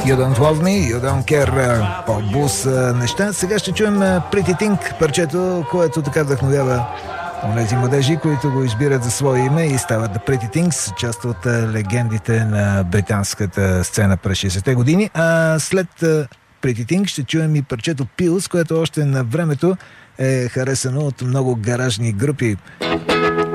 You Don't Love Me, You Don't Care, по-бус неща. Сега ще чуем Pretty Thing, парчето, което така вдъхновява онези младежи, които го избират за свое име и стават The Pretty Things, част от легендите на британската сцена през 60-те години. А след Pretty Thing ще чуем и парчето Pills, което още на времето е харесано от много гаражни групи.